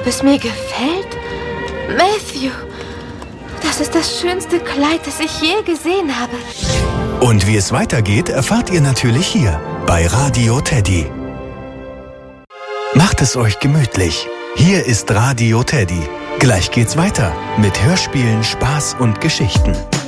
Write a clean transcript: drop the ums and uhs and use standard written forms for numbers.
ob es mir gefällt? Matthew, das ist das schönste Kleid, das ich je gesehen habe. Und wie es weitergeht, erfahrt ihr natürlich hier bei Radio Teddy. Macht es euch gemütlich. Hier ist Radio Teddy. Gleich geht's weiter mit Hörspielen, Spaß und Geschichten.